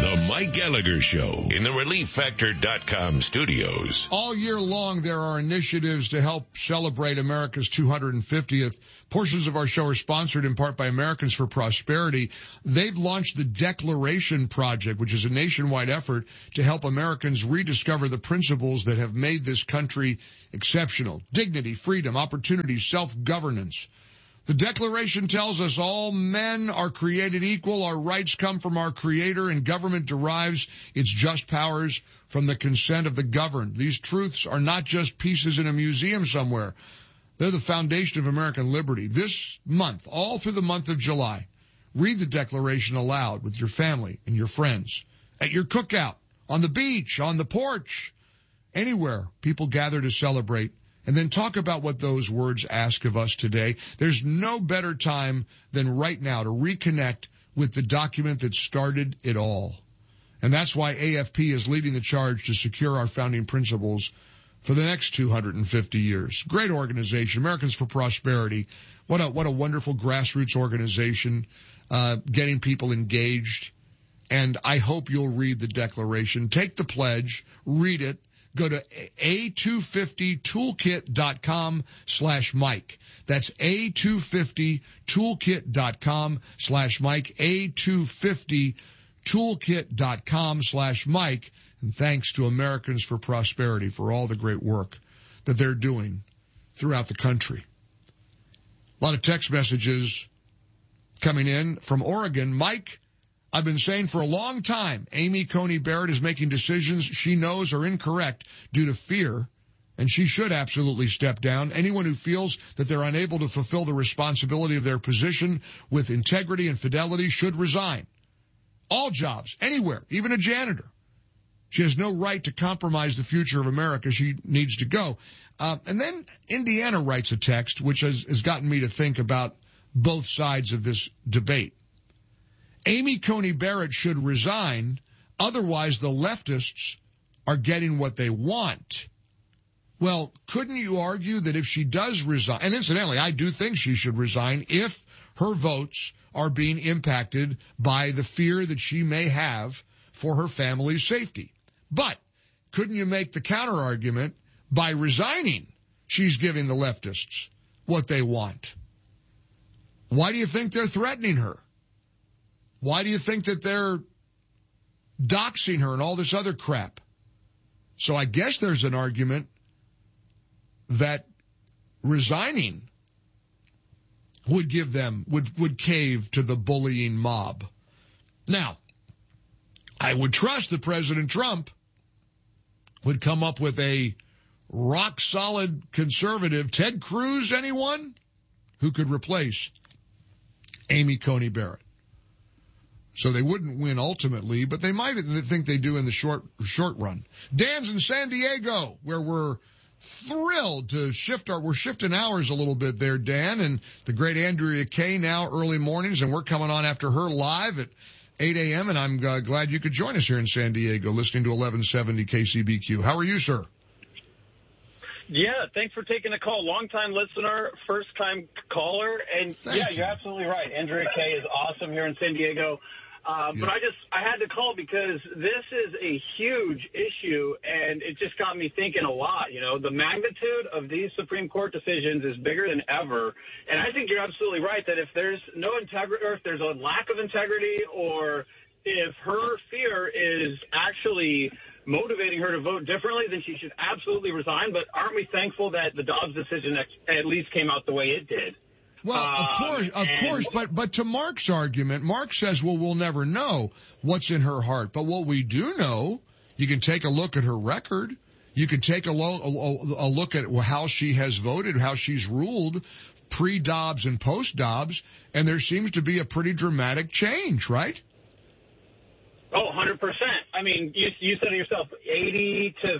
The Mike Gallagher Show in the ReliefFactor.com studios. All year long, there are initiatives to help celebrate America's 250th. Portions of our show are sponsored in part by Americans for Prosperity. They've launched the Declaration Project, which is a nationwide effort to help Americans rediscover the principles that have made this country exceptional. Dignity, freedom, opportunity, self-governance. The Declaration tells us all men are created equal, our rights come from our Creator, and government derives its just powers from the consent of the governed. These truths are not just pieces in a museum somewhere. They're the foundation of American liberty. This month, all through the month of July, read the Declaration aloud with your family and your friends, at your cookout, on the beach, on the porch, anywhere people gather to celebrate. And then talk about what those words ask of us today. There's no better time than right now to reconnect with the document that started it all. And that's why AFP is leading the charge to secure our founding principles for the next 250 years. Great organization, Americans for Prosperity. What a wonderful grassroots organization, getting people engaged. And I hope you'll read the Declaration. Take the pledge, read it. Go to a250toolkit.com/Mike. That's a250toolkit.com/Mike, a250toolkit.com/Mike. And thanks to Americans for Prosperity for all the great work that they're doing throughout the country. A lot of text messages coming in from Oregon. Mike, I've been saying for a long time, Amy Coney Barrett is making decisions she knows are incorrect due to fear, and she should absolutely step down. Anyone who feels that they're unable to fulfill the responsibility of their position with integrity and fidelity should resign. All jobs, anywhere, even a janitor. She has no right to compromise the future of America. She needs to go. And then Indiana writes a text which has gotten me to think about both sides of this debate. Amy Coney Barrett should resign, otherwise the leftists are getting what they want. Well, couldn't you argue that if she does resign, and incidentally, I do think she should resign if her votes are being impacted by the fear that she may have for her family's safety. But couldn't you make the counter-argument by resigning, she's giving the leftists what they want? Why do you think they're threatening her? Why do you think that they're doxing her and all this other crap? So I guess there's an argument that resigning would give them, would cave to the bullying mob. Now, I would trust that President Trump would come up with a rock-solid conservative, Ted Cruz, anyone, who could replace Amy Coney Barrett. So they wouldn't win ultimately, but they might think they do in the short run. Dan's in San Diego, where we're thrilled to we're shifting hours a little bit there, Dan, and the great Andrea Kay now early mornings, and we're coming on after her live at 8 a.m., and I'm glad you could join us here in San Diego, listening to 1170 KCBQ. How are you, sir? Yeah, thanks for taking the call. Long-time listener, first-time caller, and you're absolutely right. Andrea Kay is awesome here in San Diego. But I had to call because this is a huge issue, and it just got me thinking a lot. You know, the magnitude of these Supreme Court decisions is bigger than ever. And I think you're absolutely right that if there's no integrity, or if there's a lack of integrity, or if her fear is actually motivating her to vote differently, then she should absolutely resign. But aren't we thankful that the Dobbs decision at least came out the way it did? Well, of course, but to Mark's argument, Mark says, well, we'll never know what's in her heart. But what we do know, you can take a look at her record. You can take a look at how she has voted, how she's ruled pre-Dobbs and post-Dobbs, and there seems to be a pretty dramatic change, right? Oh, 100%. I mean, you said it yourself, 80 to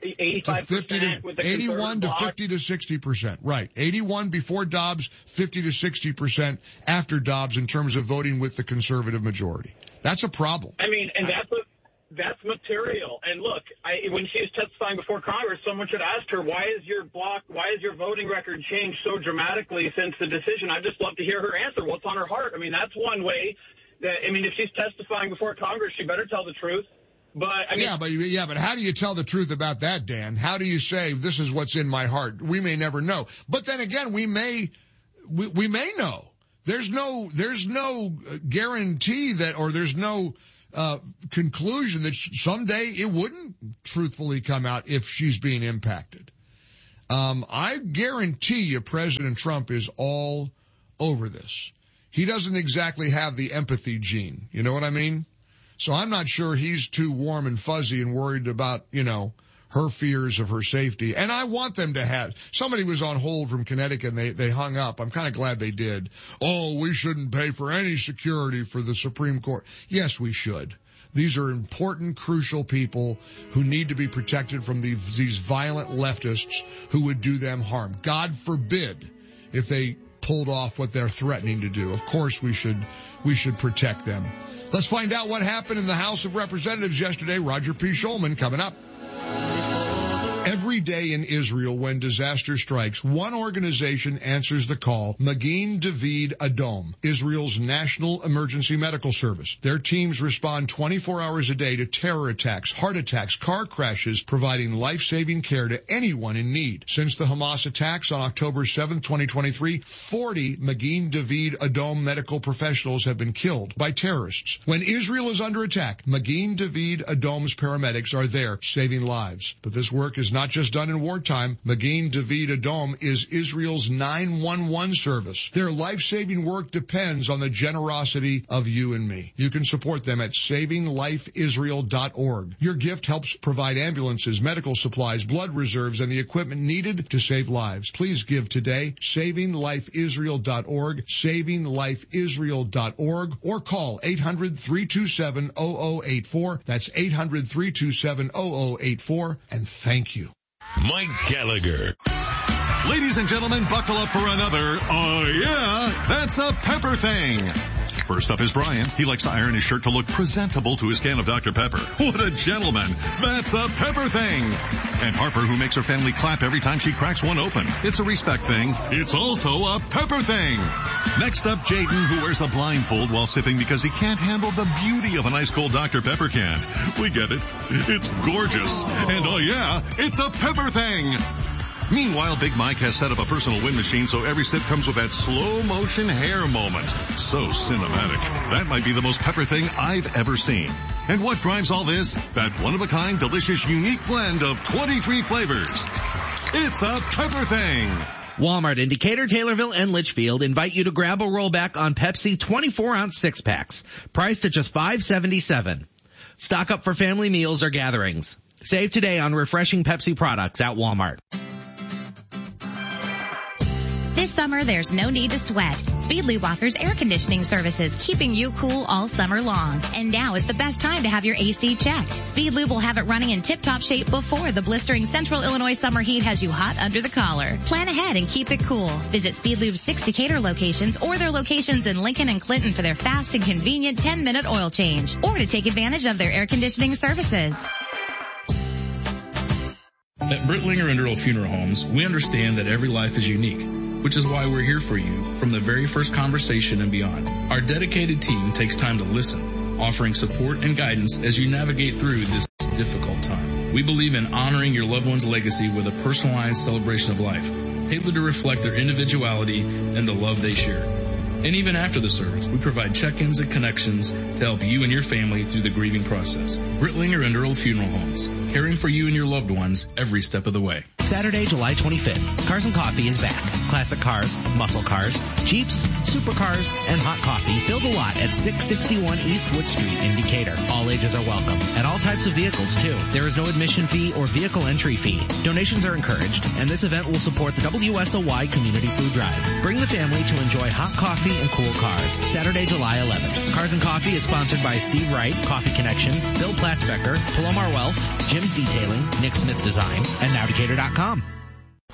85% with the 81 to 50 to 60%. Right. 81 before Dobbs, 50 to 60% after Dobbs in terms of voting with the conservative majority. That's a problem. I mean, and that's material. And look, when she was testifying before Congress, someone should ask her, why is your voting record changed so dramatically since the decision? I'd just love to hear her answer. What's on her heart? I mean, that's one way I mean, if she's testifying before Congress, she better tell the truth. But I mean, but how do you tell the truth about that, Dan? How do you say this is what's in my heart? We may never know. But then again, we may know. There's no guarantee that, or there's no conclusion that someday it wouldn't truthfully come out if she's being impacted. I guarantee you President Trump is all over this. He doesn't exactly have the empathy gene. You know what I mean? So I'm not sure he's too warm and fuzzy and worried about, her fears of her safety. And I want them to have. Somebody was on hold from Connecticut and they hung up. I'm kind of glad they did. Oh, we shouldn't pay for any security for the Supreme Court. Yes, we should. These are important, crucial people who need to be protected from these violent leftists who would do them harm. God forbid if they pulled off what they're threatening to do. Of course we should protect them. Let's find out what happened in the House of Representatives yesterday. Roger P. Schulman coming up. Every day in Israel when disaster strikes, one organization answers the call, Magen David Adom, Israel's national emergency medical service. Their teams respond 24 hours a day to terror attacks, heart attacks, car crashes, providing life-saving care to anyone in need. Since the Hamas attacks on October 7, 2023, 40 Magen David Adom medical professionals have been killed by terrorists. When Israel is under attack, Magen David Adom's paramedics are there saving lives. But this work is not just done in wartime. Magen David Adom is Israel's 911 service. Their life-saving work depends on the generosity of you and me. You can support them at SavingLifeIsrael.org. Your gift helps provide ambulances, medical supplies, blood reserves, and the equipment needed to save lives. Please give today. SavingLifeIsrael.org, SavingLifeIsrael.org, or call 800-327-0084. That's 800-327-0084. And thank you. Mike Gallagher. Ladies and gentlemen, buckle up for another, oh yeah, that's a pepper thing. First up is Brian. He likes to iron his shirt to look presentable to his can of Dr. Pepper. What a gentleman. That's a pepper thing. And Harper, who makes her family clap every time she cracks one open. It's a respect thing. It's also a pepper thing. Next up, Jaden, who wears a blindfold while sipping because he can't handle the beauty of an ice cold Dr. Pepper can. We get it. It's gorgeous. And oh yeah, it's a pepper thing. Meanwhile, Big Mike has set up a personal wind machine so every sip comes with that slow motion hair moment. So cinematic. That might be the most pepper thing I've ever seen. And what drives all this? That one-of-a-kind, delicious, unique blend of 23 flavors. It's a pepper thing. Walmart in Decatur, Taylorville, and Litchfield invite you to grab a rollback on Pepsi 24-ounce six-packs, priced at just $5.77. Stock up for family meals or gatherings. Save today on refreshing Pepsi products at Walmart. This summer, there's no need to sweat. Speedlube offers air conditioning services, keeping you cool all summer long. And now is the best time to have your AC checked. Speedlube will have it running in tip-top shape before the blistering Central Illinois summer heat has you hot under the collar. Plan ahead and keep it cool. Visit Speedlube's 6 Decatur locations or their locations in Lincoln and Clinton for their fast and convenient 10-minute oil change, or to take advantage of their air conditioning services. At Brittlinger and Earl Funeral Homes, we understand that every life is unique, which is why we're here for you from the very first conversation and beyond. Our dedicated team takes time to listen, offering support and guidance as you navigate through this difficult time. We believe in honoring your loved one's legacy with a personalized celebration of life, tailored to reflect their individuality and the love they share. And even after the service, we provide check-ins and connections to help you and your family through the grieving process. Brittlinger and Earl Funeral Homes, caring for you and your loved ones every step of the way. Saturday, July 25th, Cars and Coffee is back. Classic cars, muscle cars, Jeeps, supercars, and hot coffee fill the lot at 661 East Wood Street in Decatur. All ages are welcome, and all types of vehicles, too. There is no admission fee or vehicle entry fee. Donations are encouraged, and this event will support the WSOY Community Food Drive. Bring the family to enjoy hot coffee and cool cars. Saturday, July 11th. Cars and Coffee is sponsored by Steve Wright, Coffee Connection, Bill Platzbecker, Palomar Wealth, Jim's Detailing, Nick Smith Design, and NowDecatur.com.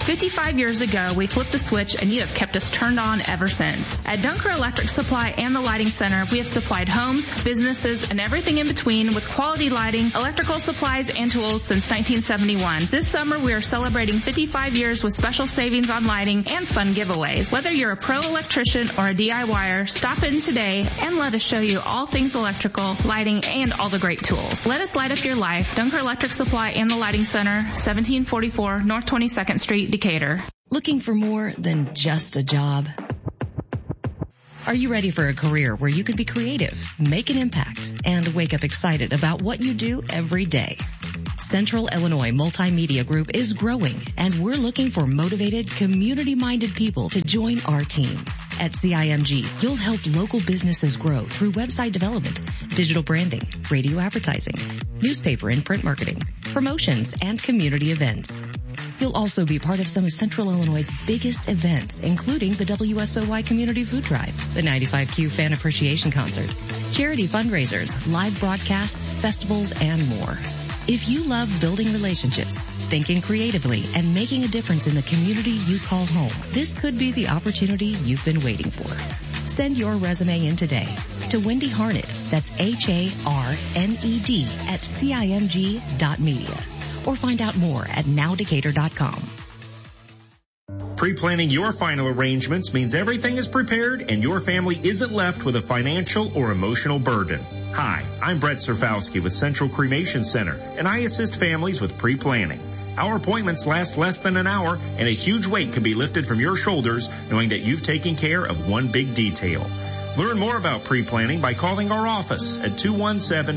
55 years ago, we flipped the switch and you have kept us turned on ever since. At Dunker Electric Supply and the Lighting Center, we have supplied homes, businesses, and everything in between with quality lighting, electrical supplies, and tools since 1971. This summer, we are celebrating 55 years with special savings on lighting and fun giveaways. Whether you're a pro electrician or a DIYer, stop in today and let us show you all things electrical, lighting, and all the great tools. Let us light up your life. Dunker Electric Supply and the Lighting Center, 1744 North 22nd Street, Decatur. Looking for more than just a job? Are you ready for a career where you can be creative, make an impact, and wake up excited about what you do every day? Central Illinois Multimedia Group is growing, and we're looking for motivated, community-minded people to join our team. At CIMG, you'll help local businesses grow through website development, digital branding, radio advertising, newspaper and print marketing, promotions, and community events. You'll also be part of some of Central Illinois' biggest events, including the WSOY Community Food Drive, the 95Q Fan Appreciation Concert, charity fundraisers, live broadcasts, festivals, and more. If you love building relationships, thinking creatively, and making a difference in the community you call home, this could be the opportunity you've been waiting for. Send your resume in today to Wendy Harned, that's Harned, at CIMG.media. Or find out more at nowdecatur.com. Pre-planning your final arrangements means everything is prepared and your family isn't left with a financial or emotional burden. Hi, I'm Brett Serfowski with Central Cremation Center, and I assist families with pre-planning. Our appointments last less than an hour, and a huge weight can be lifted from your shoulders knowing that you've taken care of one big detail. Learn more about pre-planning by calling our office at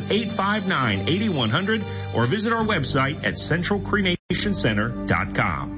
217-859-8100 or visit our website at centralcremationcenter.com.